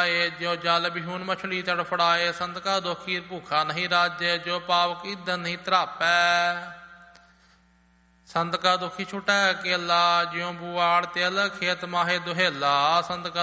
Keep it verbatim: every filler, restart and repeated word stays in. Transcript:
ਜਾਏ। ਜੋ ਜਲ ਬਿਹੂਨ ਮਛਲੀ ਤੜਫੜਾਏ, ਸੰਤ ਕਾ ਦੁਖੀ ਭੂਖਾ ਨਹੀਂ ਰਾਜੇ। ਜੋ ਪਾਵਕ ਈਧਨ ਨਹੀਂ ਧਰਾਪੈ, ਸੰਤ ਕਾ ਦੁਖੀ ਛੁਟੈ ਅਕੇਲਾ। ਜਿਉ ਬੁਆੜ ਤਿਲ ਖੇਤ ਮਾਹੇ ਦੁਹੇਲਾ, ਸੰਤ ਕਾ